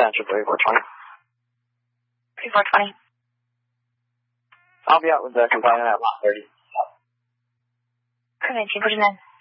Central 3420. 3420. I'll be out with the complainant at lot 30. Crew 19, put it in.